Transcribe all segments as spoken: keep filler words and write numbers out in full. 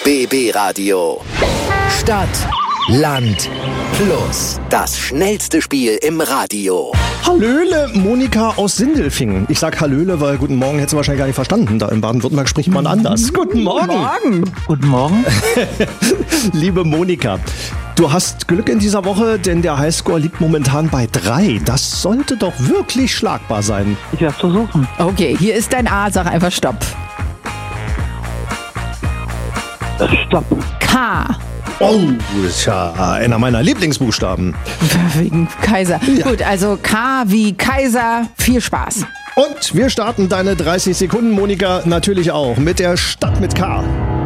B B Radio. Stadt, Land, Plus. Das schnellste Spiel im Radio. Hallöle, Monika aus Sindelfingen. Ich sag Hallöle, weil guten Morgen hättest du wahrscheinlich gar nicht verstanden. Da in Baden-Württemberg spricht man anders. Guten Morgen. Guten Morgen. Guten Morgen. Liebe Monika, du hast Glück in dieser Woche, denn der Highscore liegt momentan bei drei. Das sollte doch wirklich schlagbar sein. Ich werde es versuchen. Okay, hier ist dein A, sag einfach Stopp. Stopp. K. Oh, das ist ja einer meiner Lieblingsbuchstaben. Wegen Kaiser. Ja. Gut, also K wie Kaiser. Viel Spaß. Und wir starten deine dreißig Sekunden, Monika, natürlich auch mit der Stadt mit K.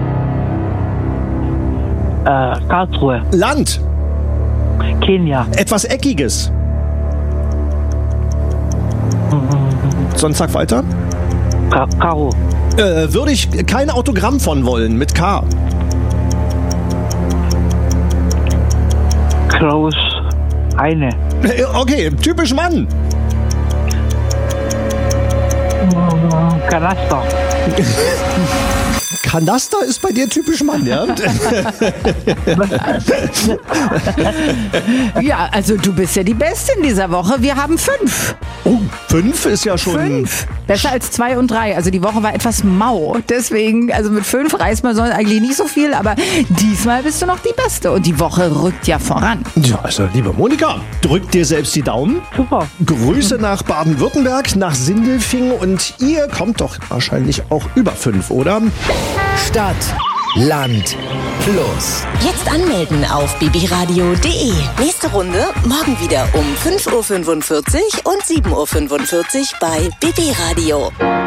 Äh, Karlsruhe. Land. Kenia. Etwas Eckiges. Sonst sag weiter. Ka Karo. Äh, würde ich kein Autogramm von wollen, mit K. Klaus. Eine. Äh, Okay, typisch Mann. Kanaster. Kanaster ist bei dir typisch Mann, ja? Ja, also du bist ja die Beste in dieser Woche. Wir haben fünf. Oh, fünf ist ja schon... Fünf. Besser als zwei und drei. Also die Woche war etwas mau. Deswegen, also mit fünf reißt man sonst eigentlich nicht so viel. Aber diesmal bist du noch die Beste. Und die Woche rückt ja voran. Ja, also liebe Monika, drück dir selbst die Daumen. Super. Grüße nach Baden-Württemberg, nach Sindelfingen. Und ihr kommt doch wahrscheinlich auch über fünf, oder? Stadt, Land, Plus. Jetzt anmelden auf b b radio punkt d e. Nächste Runde morgen wieder um fünf Uhr fünfundvierzig und sieben Uhr fünfundvierzig bei B B Radio.